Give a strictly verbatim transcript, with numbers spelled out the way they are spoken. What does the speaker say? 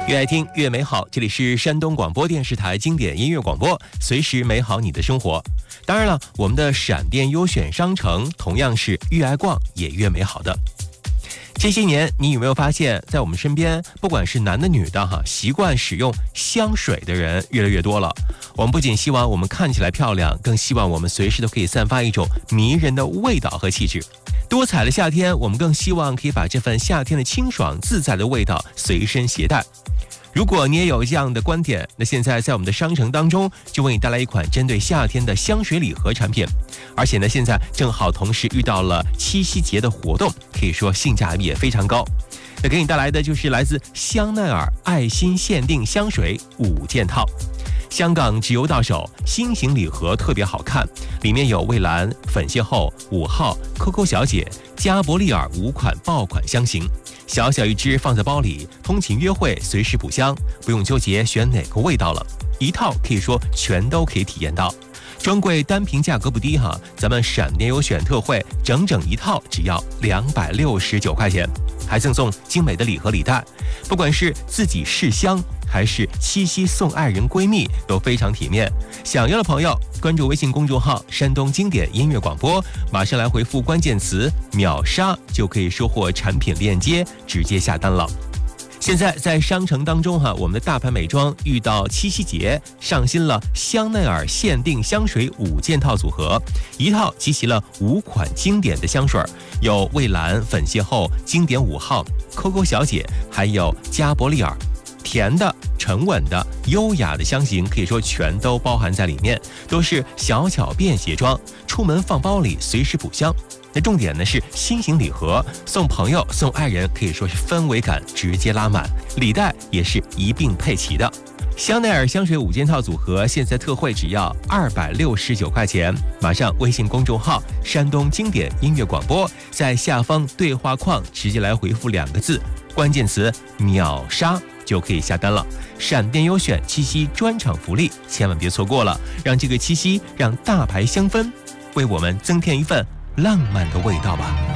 越爱听越美好，这里是山东广播电视台经典音乐广播，随时美好你的生活。当然了，我们的闪电优选商城同样是越爱逛也越美好的。这些年你有没有发现，在我们身边不管是男的女的哈，习惯使用香水的人越来越多了。我们不仅希望我们看起来漂亮，更希望我们随时都可以散发一种迷人的味道和气质。多彩的夏天，我们更希望可以把这份夏天的清爽自在的味道随身携带。如果你也有这样的观点，那现在在我们的商城当中就为你带来一款针对夏天的香水礼盒产品，而且呢现在正好同时遇到了七夕节的活动，可以说性价比也非常高。那给你带来的就是来自香奈儿爱心限定香水五件套，香港直邮到手，新型礼盒特别好看，里面有蔚蓝、粉邂逅、五号、Coco 小姐、加伯利尔五款爆款香型，小小一支放在包里，通勤约会随时补香，不用纠结选哪个味道了，一套可以说全都可以体验到。专柜单瓶价格不低哈，咱们闪电优选特惠，整整一套只要两百六十九块钱，还赠送精美的礼盒礼袋，不管是自己试香还是七夕送爱人闺蜜都非常体面。想要的朋友关注微信公众号山东经典音乐广播，马上来回复关键词秒杀，就可以收获产品链接，直接下单了。现在在商城当中哈，我们的大牌美妆遇到七夕节，上新了香奈儿限定香水五件套组合，一套集齐了五款经典的香水，有蔚蓝、粉邂逅、经典五号、Coco 小姐，还有加伯利尔。甜的、沉稳的、优雅的香型，可以说全都包含在里面，都是小巧便携装，出门放包里随时补香。那重点呢是新型礼盒，送朋友送爱人可以说是氛围感直接拉满，礼袋也是一并配齐的。香奈儿香水五件套组合现在特惠只要二百六十九块钱，马上微信公众号山东经典音乐广播，在下方对话框直接来回复两个字，关键词秒杀，就可以下单了。闪电优选七夕专场福利，千万别错过了，让这个七夕让大牌香氛为我们增添一份浪漫的味道吧。